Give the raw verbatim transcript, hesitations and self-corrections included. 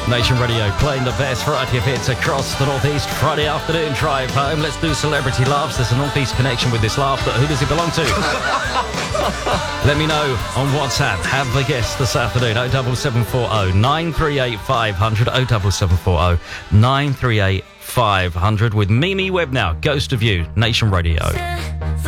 Nation Radio playing the best variety of hits across the Northeast. Friday afternoon drive home. Let's do celebrity laughs. There's a Northeast connection with this laugh, but who does it belong to? Let me know on WhatsApp. Have the guest this afternoon. oh seven seven four oh nine three eight five hundred. oh seven seven four oh nine three eight five hundred with Mimi Webb now. Ghost of You, Nation Radio.